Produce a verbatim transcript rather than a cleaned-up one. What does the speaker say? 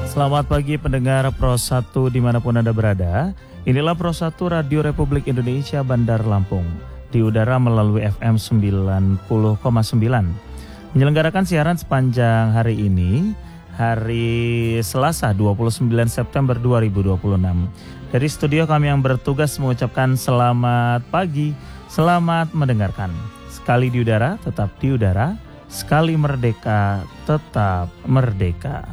Selamat pagi pendengar Pro satu dimanapun Anda berada. Inilah Pro satu Radio Republik Indonesia Bandar Lampung. Di udara melalui F M sembilan puluh koma sembilan. Menyelenggarakan siaran sepanjang hari ini, hari Selasa dua puluh sembilan September dua ribu dua puluh enam. Dari studio kami yang bertugas mengucapkan selamat pagi, selamat mendengarkan. Sekali di udara, tetap di udara. Sekali merdeka, tetap merdeka.